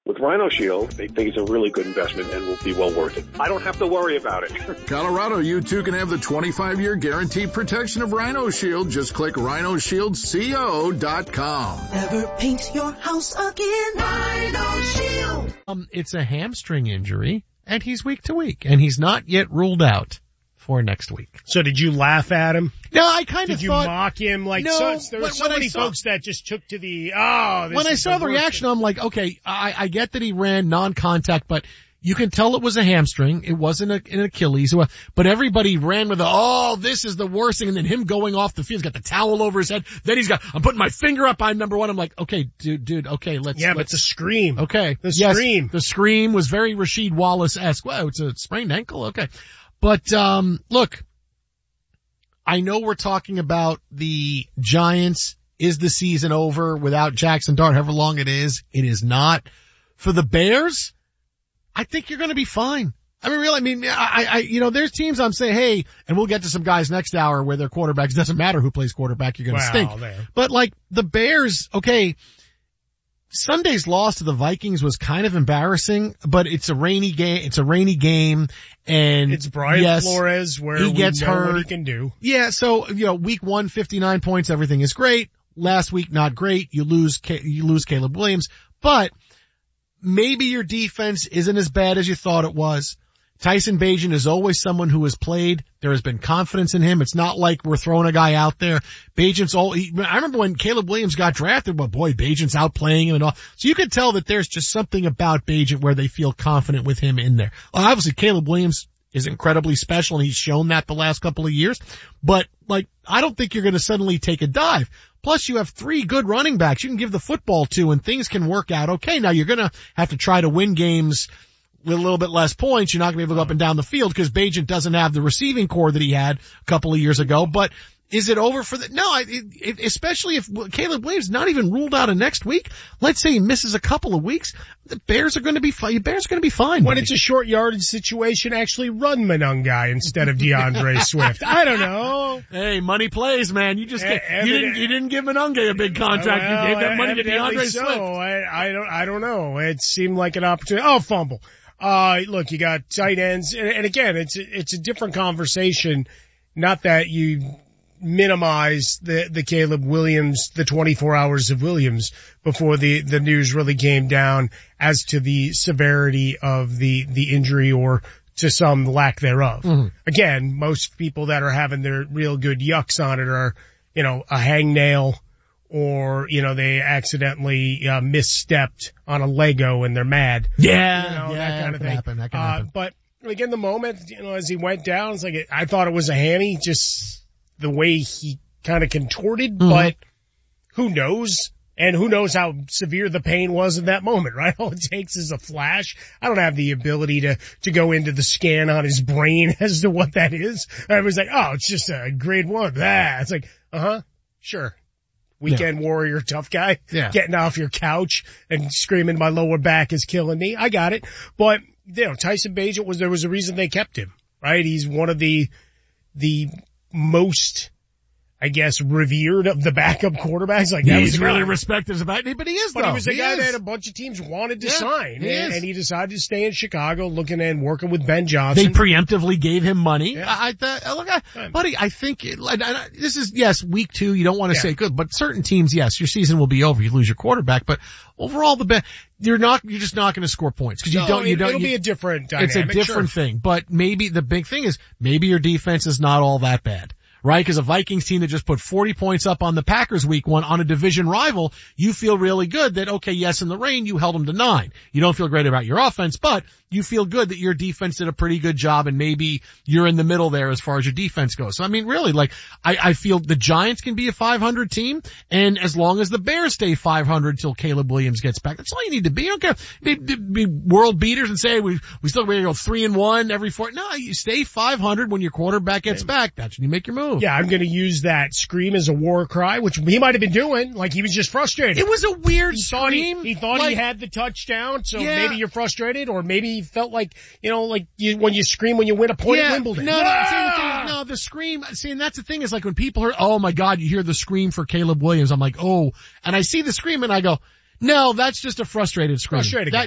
With Rhino Shield, they think it's a really good investment and will be well worth it. I don't have to worry about it. Colorado, you too can have the 25-year guaranteed protection of Rhino Shield. Just click rhinoshieldco.com. Never paint your house again. Rhino Shield. It's a hamstring injury, and he's week to week, and he's not yet ruled out for next week. So did you laugh at him? No, I kind of thought... Did you mock him? Like, no, there were so many folks that just took to the, when I saw the reaction, I'm like, okay, I get that he ran non-contact, but you can tell it was a hamstring. It wasn't an Achilles. But everybody ran with this is the worst thing. And then him going off the field, he's got the towel over his head. Then I'm putting my finger up. I'm number one. I'm like, okay, dude, okay, let's. Yeah, but the scream. Okay. Scream. The scream was very Rasheed Wallace-esque. Wow, it's a sprained ankle. Okay. But, look, I know we're talking about the Giants. Is the season over without Jackson Dart, however long it is? It is not. For the Bears, I think you're going to be fine. There's teams I'm saying, hey, and we'll get to some guys next hour where their quarterbacks, doesn't matter who plays quarterback, you're going to stink. Man. But like the Bears, okay, Sunday's loss to the Vikings was kind of embarrassing, but it's a rainy game, and it's Brian Flores where he gets hurt. What he can do. Yeah, so week 1, 59 points, everything is great. Last week, not great. You lose Caleb Williams, but maybe your defense isn't as bad as you thought it was. Tyson Bagent is always someone who has played. There has been confidence in him. It's not like we're throwing a guy out there. I remember when Caleb Williams got drafted, Bagent's out playing him and all. So you could tell that there's just something about Bagent where they feel confident with him in there. Obviously, Caleb Williams is incredibly special, and he's shown that the last couple of years. But, I don't think you're going to suddenly take a dive. Plus, you have 3 good running backs you can give the football to, and things can work out okay. Now, you're going to have to try to win games with a little bit less points. You're not going to be able to go up and down the field because Bagent doesn't have the receiving core that he had a couple of years ago. But is it over for no, especially if Caleb Williams not even ruled out of next week. Let's say he misses a couple of weeks. The Bears are going to be fine. When it's a short yardage situation, actually run Monangai instead of DeAndre Swift. I don't know. Hey, money plays, man. You didn't give Monangai a big contract. You gave that money to DeAndre Swift. I don't know. It seemed like an opportunity. Oh, fumble. Look, you got tight ends, and again, it's a different conversation. Not that you minimize the Caleb Williams, the 24 hours of Williams before the news really came down as to the severity of the injury or to some lack thereof. Mm-hmm. Again, most people that are having their real good yucks on it are, a hangnail or, they accidentally misstepped on a Lego and they're mad. Yeah. That kind of thing. That can happen. But in the moment, as he went down, it's like, I thought it was a hammy, just the way he kind of contorted, but who knows? And who knows how severe the pain was in that moment, right? All it takes is a flash. I don't have the ability to go into the scan on his brain as to what that is. I was like, it's just a grade 1. It's like, sure. Weekend warrior, tough guy, getting off your couch and screaming my lower back is killing me. I got it. But, Tyson Bagent there was a reason they kept him, right? He's one of the most, I guess, revered of the backup quarterbacks. He's really respected about it, but he is, But he was the guy that a bunch of teams wanted to sign. And he decided to stay in Chicago looking and working with Ben Johnson. They preemptively gave him money. Yeah. Buddy, I think this is, yes, week 2, you don't want to say good, but certain teams, yes, your season will be over. You lose your quarterback, but overall you're just not going to score points because it'll be a different dynamic. It's a different thing, but maybe the big thing is maybe your defense is not all that bad. Right? Because a Vikings team that just put 40 points up on the Packers week 1 on a division rival, you feel really good that, okay, yes, in the rain, you held them to 9. You don't feel great about your offense, but you feel good that your defense did a pretty good job and maybe you're in the middle there as far as your defense goes. So, really, I feel the Giants can be a 500 team, and as long as the Bears stay 500 till Caleb Williams gets back, that's all you need to be. You don't care. Be world beaters and say we still going to go 3-1 every 4. No, you stay 500 when your quarterback gets back. That's when you make your move. Yeah, I'm going to use that scream as a war cry, which he might have been doing. He was just frustrated. It was a weird scream. He thought he had the touchdown, so maybe you're frustrated, or maybe he felt like, when you scream when you win a point at Wimbledon. The scream, and that's the thing is when people hear, oh my God, you hear the scream for Caleb Williams, I'm like, oh, and I see the scream and I go, no, that's just a frustrated scream. Frustrated.